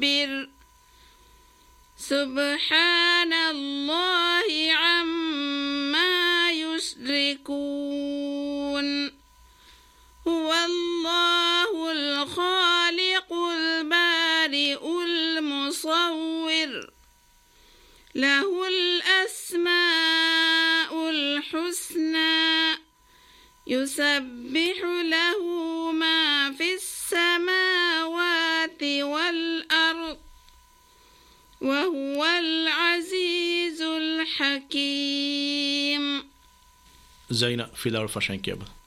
مستكبر سبحان الله عما يشركون هو الله الخالق البارئ المصور له الأسماء الحسنى يسبح له ما في السماوات والأرض وهو العزيز الحكيم. Zaina filar fashankeba.